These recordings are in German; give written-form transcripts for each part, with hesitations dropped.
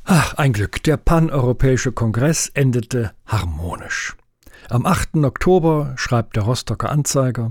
Ein Glück, der Paneuropäische Kongress endete harmonisch. Am 8. Oktober schreibt der Rostocker Anzeiger: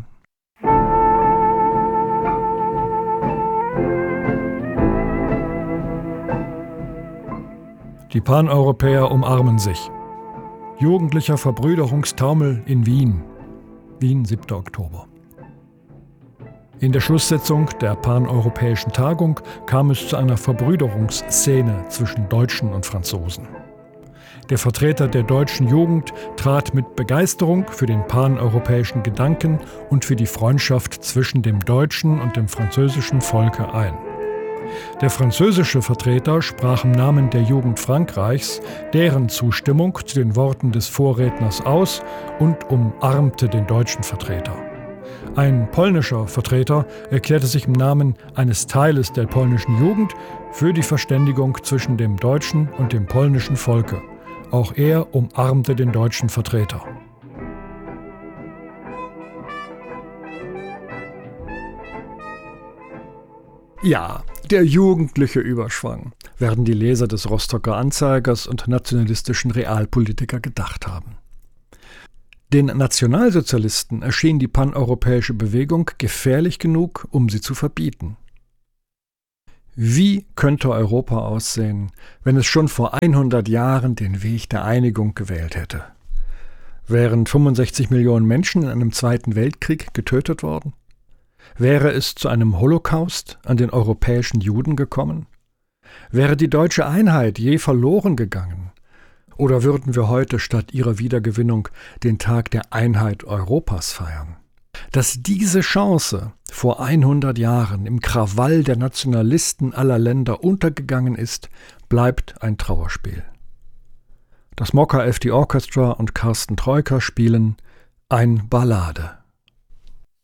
Die Paneuropäer umarmen sich. Jugendlicher Verbrüderungstaumel in Wien. Wien, 7. Oktober. In der Schlusssitzung der Paneuropäischen Tagung kam es zu einer Verbrüderungsszene zwischen Deutschen und Franzosen. Der Vertreter der deutschen Jugend trat mit Begeisterung für den paneuropäischen Gedanken und für die Freundschaft zwischen dem deutschen und dem französischen Volke ein. Der französische Vertreter sprach im Namen der Jugend Frankreichs deren Zustimmung zu den Worten des Vorredners aus und umarmte den deutschen Vertreter. Ein polnischer Vertreter erklärte sich im Namen eines Teiles der polnischen Jugend für die Verständigung zwischen dem deutschen und dem polnischen Volke. Auch er umarmte den deutschen Vertreter. Ja, der jugendliche Überschwang, werden die Leser des Rostocker Anzeigers und nationalistischen Realpolitiker gedacht haben. Den Nationalsozialisten erschien die paneuropäische Bewegung gefährlich genug, um sie zu verbieten. Wie könnte Europa aussehen, wenn es schon vor 100 Jahren den Weg der Einigung gewählt hätte? Wären 65 Millionen Menschen in einem Zweiten Weltkrieg getötet worden? Wäre es zu einem Holocaust an den europäischen Juden gekommen? Wäre die deutsche Einheit je verloren gegangen? Oder würden wir heute statt ihrer Wiedergewinnung den Tag der Einheit Europas feiern? Dass diese Chance vor 100 Jahren im Krawall der Nationalisten aller Länder untergegangen ist, bleibt ein Trauerspiel. Das Mokka FD Orchestra und Carsten Troika spielen Ein Ballade.